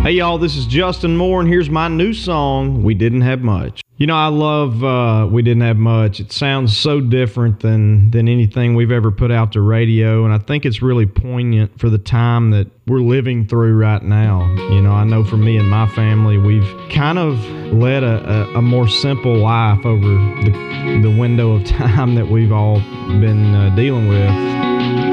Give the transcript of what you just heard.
Hey y'all, this is Justin Moore, and here's my new song, We Didn't Have Much. You know, I love We Didn't Have Much. It sounds so different than anything we've ever put out to radio, and I think it's really poignant for the time that we're living through right now. You know, I know for me and my family, we've kind of led a more simple life over the window of time that we've all been dealing with.